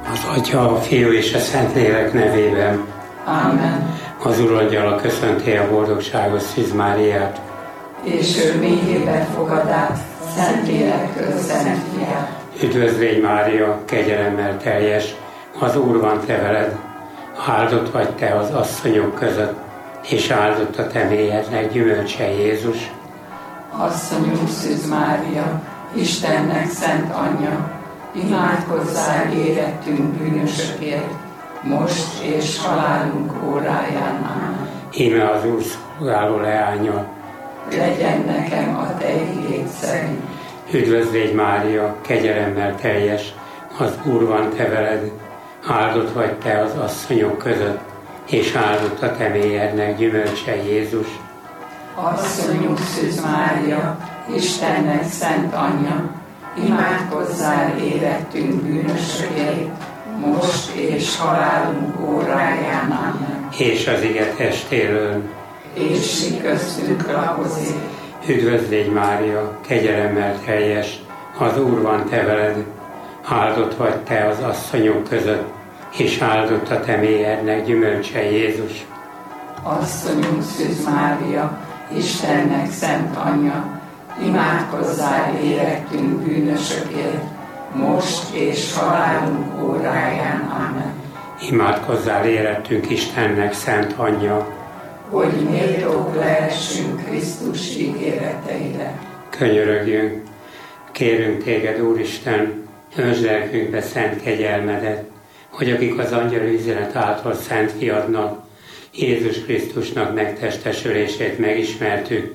Az Atya, a Fiú és a Szentlélek nevében. Amen. Az Úr angyala köszönti a boldogságos Szűz Máriát. És ő mélyében fogad át Szentlélektől Szent Fiát. Üdvözlégy Mária, kegyelemmel teljes, az Úr van te veled. Áldott vagy te az asszonyok között, és áldott a te mélyednek gyümölcse Jézus. Asszonyunk Szűz Mária, Istennek szent anyja, imádkozzál érettünk bűnösökért, most és halálunk óráján. Amen. Íme az Úr szolgáló leánya. Legyen nekem a te igéd szerint. Üdvözlégy Mária, kegyelemmel teljes, az Úr van te veled. Áldott vagy te az asszonyok között, és áldott a te mélyednek gyümölcse Jézus. Asszonyunk Szűz Mária, Istennek szent anyja, imádkozzál érettünk bűnösökért, most és halálunk óráján. Amen. És az ige testéről. És mi köztünk lakozik. Üdvözlégy Mária, kegyelemmel teljes, az Úr van te veled. Áldott vagy te az asszonyok között, és áldott a te mélyednek gyümölcse Jézus. Asszonyunk Szűz Mária, Istennek szent anyja, imádkozzál érettünk bűnösökért, most és halálunk óráján. Amen. Imádkozzál érettünk Istennek szent anyja, hogy méltók lehessünk Krisztus ígéreteire. Könyörögjünk, kérünk téged, Úristen, öntsd lelkünkbe szent kegyelmedet, hogy akik az angyali üzenet által szent fiadnak, Jézus Krisztusnak megtestesülését megismertük,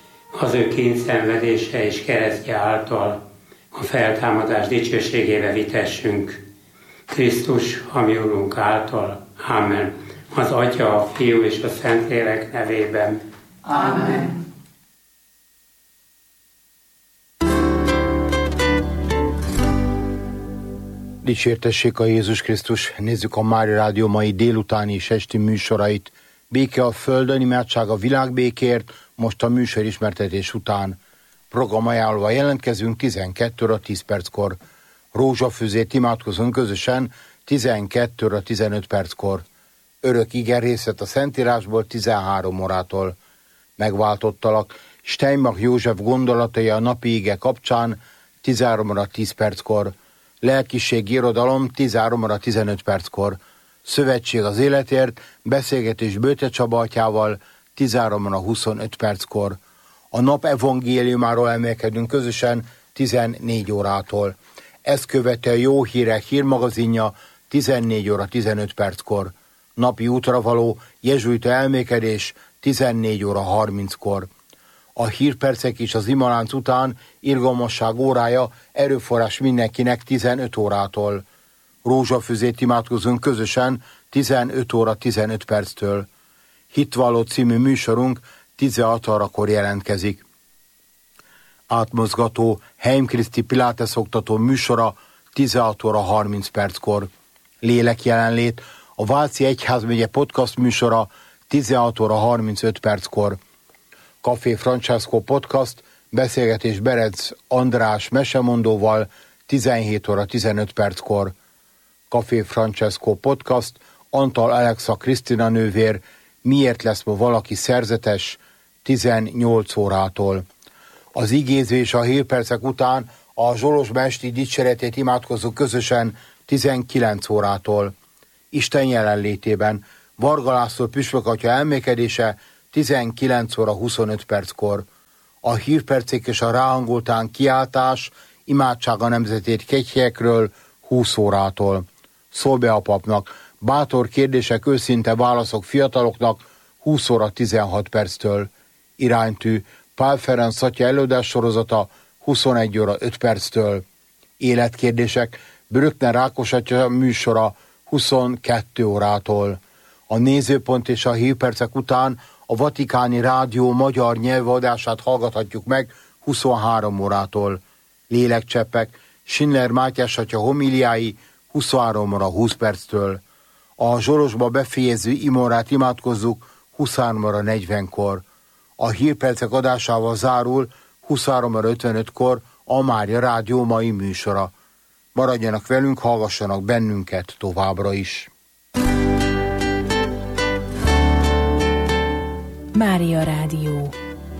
az ő kényszenvedése és keresztje által a feltámadás dicsőségébe vitessünk. Krisztus, a mi Urunk által. Amen. Az Atya, a Fiú és a Szentlélek nevében. Amen. Dicsértessék a Jézus Krisztus! Nézzük a Mária Rádió mai délutáni és esti műsorait. Béke a földön, imádság a világbékért, most a műsor ismertetés után. Programajánlva jelentkezünk 12 óra 10 perckor. Rózsafűzét imádkozunk közösen 12 óra 15 perckor. Örök igerészet a Szentírásból 13 órától. Megváltottalak Steinbach József gondolatai a napi ige kapcsán 13 óra 10 perckor. Lelkiségi irodalom 13 óra 15 perckor. Szövetség az életért, beszélgetés Böte Csaba atyával 13 óra 25 perckor. A nap evangéliumáról emelkedünk közösen 14 órától. Ezt követő a Jó Hírek hírmagazinja 14 óra 15 perckor. Napi útra való jezsuita elmékedés 14 óra 30-kor. A hírpercek is az imalánc után irgalmasság órája erőforrás mindenkinek 15 órától. Rózsafüzét imádkozunk közösen 15 óra 15 perctől. Hitvalló című műsorunk 16 órakor jelentkezik. Átmozgató Heim-Kriszti Pilates oktató műsora 16 óra 30 perckor. Lélek jelenlét a Váci Egyházmegye podcast műsora 16 óra 35 perckor. Café Francesco podcast, beszélgetés Berec András mesemondóval 17 óra 15 perckor. Café Francesco podcast, Antal Alexa Krisztina nővér, miért lesz ma valaki szerzetes 18 órától. Az igézés a hírpercek után a Zsolozsba esti dicséretét imádkozzuk közösen 19 órától. Isten jelenlétében Varga László püspök atya elmékedése 19 óra 25 perckor. A hírpercek és a ráhangoltán kiáltás, imádság a nemzetét kegyhelyekről 20 órától. Szól be a papnak, bátor kérdések, őszinte válaszok fiataloknak 20 óra 16 perctől. Iránytű Pál Ferenc atya előadás sorozata 21 óra 5 perctől. Életkérdések Brückner Ákos atya műsora 22 órától. A nézőpont és a hírpercek után a Vatikáni Rádió magyar nyelvadását hallgathatjuk meg 23 órától. Lélekcseppek Schindler Mátyás atya homíliái 23 óra 20 perctől. A Zsolozsba befejező imórát imádkozzuk 23 óra 40-kor. A hírpercek adásával zárul 23 óra 55-kor a Mária Rádió mai műsora. Maradjanak velünk, hallgassanak bennünket továbbra is. Mária Rádió.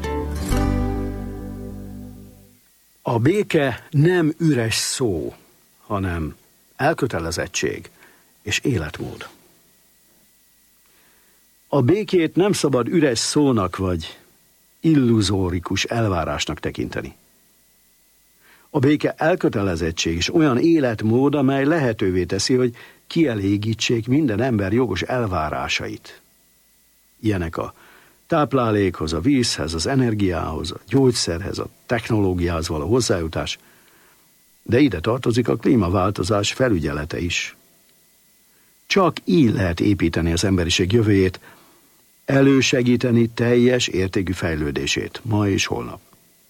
A béke nem üres szó, hanem elkötelezettség és életmód. A békét nem szabad üres szónak vagy illuzórikus elvárásnak tekinteni. A béke elkötelezettség és olyan életmód, amely lehetővé teszi, hogy kielégítsék minden ember jogos elvárásait. Ilyenek a táplálékhoz, a vízhez, az energiához, a gyógyszerhez, a technológiához való hozzájutás, de ide tartozik a klímaváltozás felügyelete is. Csak így lehet építeni az emberiség jövőjét, elősegíteni teljes értékű fejlődését, ma és holnap.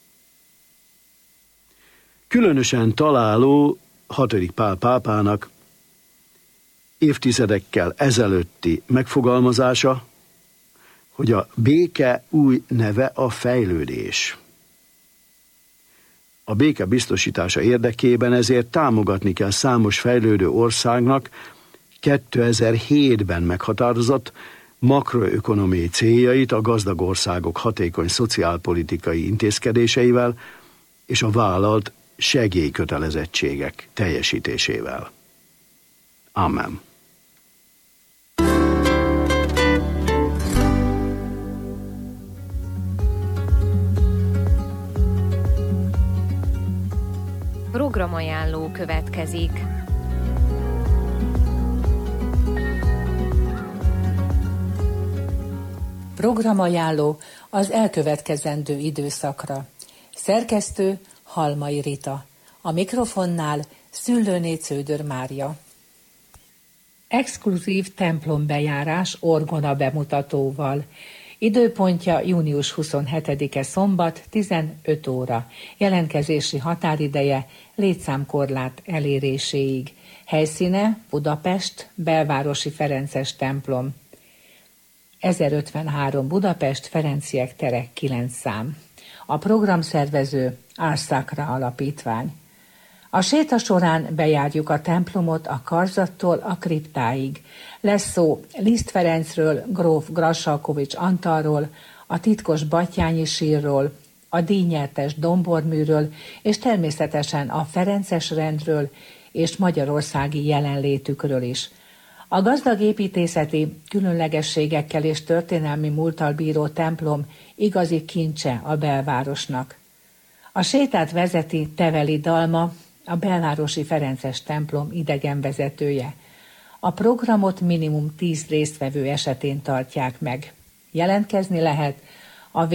Különösen találó 6. Pál pápának évtizedekkel ezelőtti megfogalmazása, hogy a béke új neve a fejlődés. A béke biztosítása érdekében ezért támogatni kell számos fejlődő országnak 2007-ben meghatározott makroökonomiai céljait a gazdag országok hatékony szociálpolitikai intézkedéseivel és a vállalt segélykötelezettségek teljesítésével. Amen. Programajánló következik. Programajánló az elkövetkezendő időszakra. Szerkesztő Halmai Rita. A mikrofonnál Szüllőné Cződör Mária. Exkluzív templombejárás orgona bemutatóval. Időpontja június 27-e szombat 15 óra. Jelentkezési határideje létszámkorlát eléréséig. Helyszíne Budapest, Belvárosi Ferences templom. 1053 Budapest, Ferenciek tere 9 szám. A programszervező Ars Sacra Alapítvány. A séta során bejárjuk a templomot a karzattól a kriptáig. Lesz szó Liszt Ferencről, gróf Grassalkovics Antalról, a titkos Battyányi sírról, a díjnyertes domborműről, és természetesen a ferences rendről és magyarországi jelenlétükről is. A gazdag építészeti különlegességekkel és történelmi múlttal bíró templom igazi kincse a belvárosnak. A sétát vezeti Teveli Dalma, a belvárosi Ferences templom idegenvezetője. A programot minimum 10 résztvevő esetén tartják meg. Jelentkezni lehet a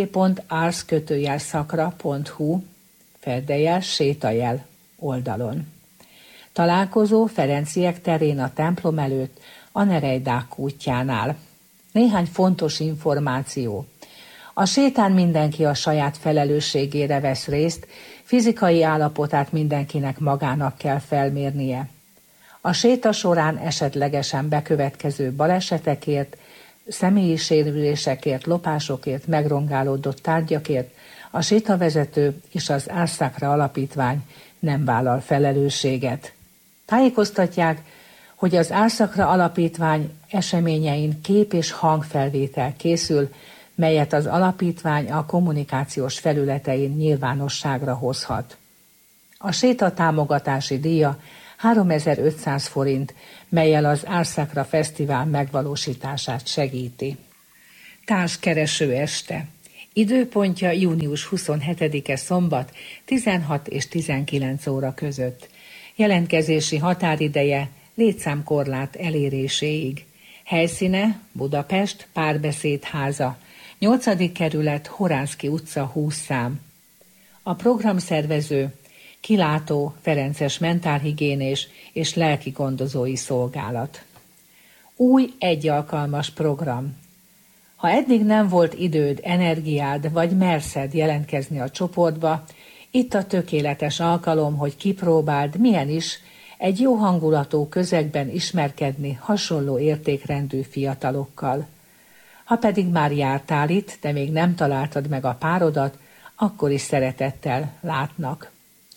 www.ars-szakra.hu _sétajel oldalon. Találkozó Ferenciek terén a templom előtt, a Nereidák útjánál. Néhány fontos információ. A sétán mindenki a saját felelősségére vesz részt, fizikai állapotát mindenkinek magának kell felmérnie. A séta során esetlegesen bekövetkező balesetekért, személyi sérülésekért, lopásokért, megrongálódott tárgyakért a sétavezető és az Ars Sacra Alapítvány nem vállal felelősséget. Tájékoztatják, hogy az Ars Sacra Alapítvány eseményein kép- és hangfelvétel készül, melyet az alapítvány a kommunikációs felületein nyilvánosságra hozhat. A séta támogatási díja 3500 forint, mellyel az Ars Sacra Fesztivál megvalósítását segíti. Társkereső este. Időpontja június 27-e szombat 16 és 19 óra között. Jelentkezési határideje létszámkorlát eléréséig. Helyszíne Budapest, Párbeszédháza, 8. kerület, Horánszky utca 20 szám. A programszervező kilátó Ferences mentálhigiénés és lelki gondozói szolgálat. Új egyalkalmas program. Ha eddig nem volt időd, energiád vagy merszed jelentkezni a csoportba, itt a tökéletes alkalom, hogy kipróbáld, milyen is egy jó hangulatú közegben ismerkedni hasonló értékrendű fiatalokkal. Ha pedig már jártál itt, de még nem találtad meg a párodat, akkor is szeretettel látnak.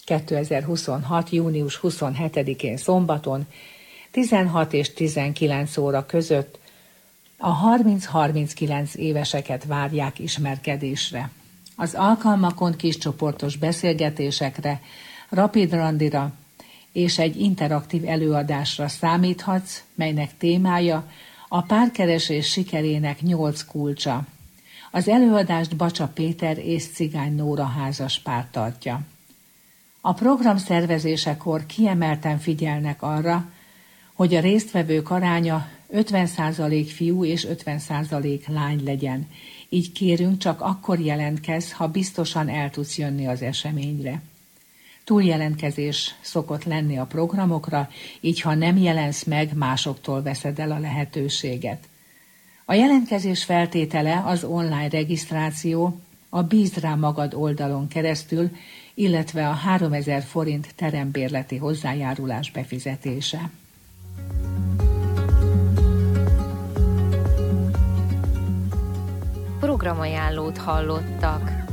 2026. június 27-én szombaton 16 és 19 óra között a 30-39 éveseket várják ismerkedésre. Az alkalmakon kiscsoportos beszélgetésekre, rapid randira és egy interaktív előadásra számíthatsz, melynek témája a párkeresés sikerének 8 kulcsa. Az előadást Bacsa Péter és Cigány Nóra házaspár tartja. A program szervezésekor kiemelten figyelnek arra, hogy a résztvevők aránya 50% fiú és 50% lány legyen. Így kérünk, csak akkor jelentkezz, ha biztosan el tudsz jönni az eseményre. Túljelentkezés szokott lenni a programokra, így ha nem jelensz meg, másoktól veszed el a lehetőséget. A jelentkezés feltétele az online regisztráció a Bízd rá magad oldalon keresztül, illetve a 3000 forint terembérleti hozzájárulás befizetése. Programajánlót hallottak.